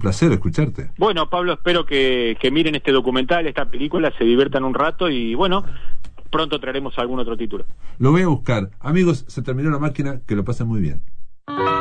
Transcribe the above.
placer escucharte. Bueno, Pablo, espero que miren este documental, esta película, se diviertan un rato y bueno, pronto traeremos algún otro título. Lo voy a buscar. Amigos, se terminó la máquina, que lo pasen muy bien.